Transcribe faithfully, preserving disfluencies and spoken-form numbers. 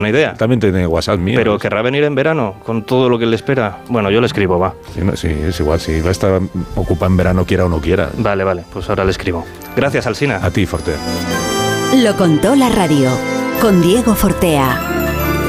una idea. También tiene WhatsApp mío. Pero querrá venir en verano con todo lo que le espera. Bueno, yo le escribo, va. Sí, no, sí, es igual. Si va a estar ocupada en verano, quiera o no quiera. Vale, vale. Pues ahora le escribo. Gracias, Alsina. A ti, Fortea. Lo contó la radio con Diego Fortea.